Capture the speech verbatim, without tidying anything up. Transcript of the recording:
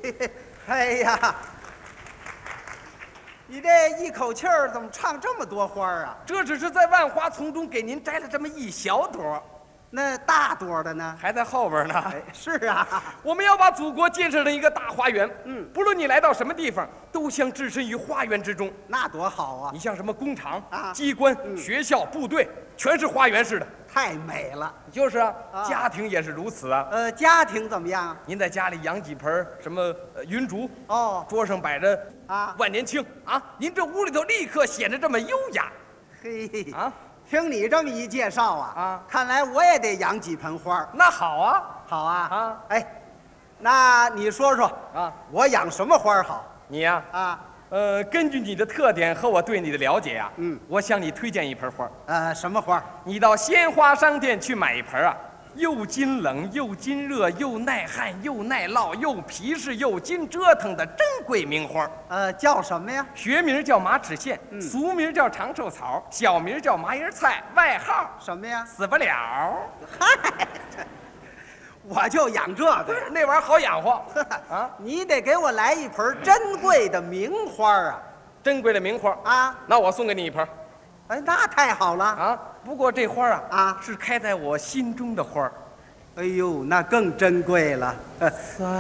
哎呀，你这一口气儿怎么唱这么多花儿啊？ 这只是在万花丛中给您摘了这么一小朵， 那大朵的呢？ 还在后边呢。 哎，是啊， 我们要把祖国建设成一个大花园。 嗯， 不论你来到什么地方，都像置身于花园之中。 那多好啊！ 你像什么工厂、 啊机关、 嗯学校、部队，全是花园式的。 太美了。 就是啊， 啊家庭也是如此啊。 呃，家庭怎么样？ 您在家里养几盆儿什么呃云竹， 哦， 桌上摆着啊万年青啊，您这屋里头立刻显得这么优雅嘿， 啊。 听你这么一介绍啊， 啊看来我也得养几盆花儿。 那好啊好啊， 啊， 哎，那你说说啊， 我养什么花儿好你呀、 啊？ 呃，根据你的特点和我对你的了解呀、 嗯， 我向你推荐一盆花儿。 呃，什么花儿？ 你到鲜花商店去买一盆啊，又经冷又经热又耐旱又耐涝又皮实又经折腾的珍贵名花儿。 呃，叫什么呀？ 学名叫马齿苋， 嗯俗名叫长寿草，小名叫麻叶菜，外号什么呀？ 死不了。 嗨，我就养这个呀。 那玩意儿好养活啊， 你得给我来一盆珍贵的名花儿啊！ 珍贵的名花。 啊， 那我送给你一盆哎，那太好了啊。不过这花啊啊！ 是开在我心中的花儿。 哎呦，那更珍贵了。 三